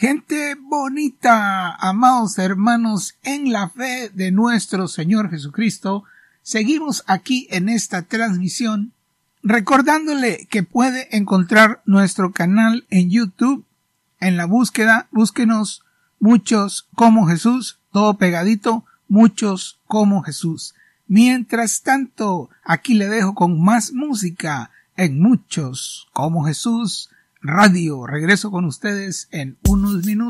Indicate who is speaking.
Speaker 1: Gente bonita, amados hermanos, en la fe de nuestro Señor Jesucristo, seguimos aquí en esta transmisión, recordándole que puede encontrar nuestro canal en YouTube. En la búsqueda, búsquenos Muchos como Jesús, todo pegadito, Muchos como Jesús. Mientras tanto, aquí le dejo con más música en Muchos como Jesús Radio. Regreso con ustedes en unos minutos.